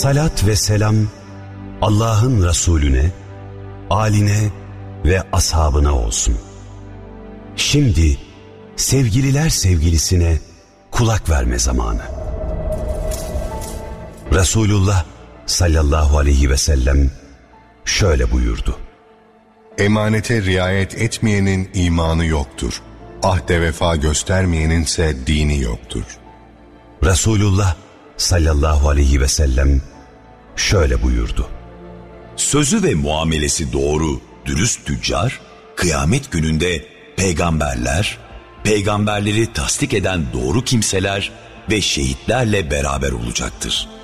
Salat ve selam Allah'ın Resulüne, âline ve ashabına olsun. Şimdi sevgililer sevgilisine kulak verme zamanı. Resulullah sallallahu aleyhi ve sellem şöyle buyurdu: Emanete riayet etmeyenin imanı yoktur. Ahde vefa göstermeyenin ise dini yoktur. Resulullah sallallahu aleyhi ve sellem şöyle buyurdu: Sözü ve muamelesi doğru, dürüst tüccar, kıyamet gününde peygamberler, peygamberleri tasdik eden doğru kimseler ve şehitlerle beraber olacaktır.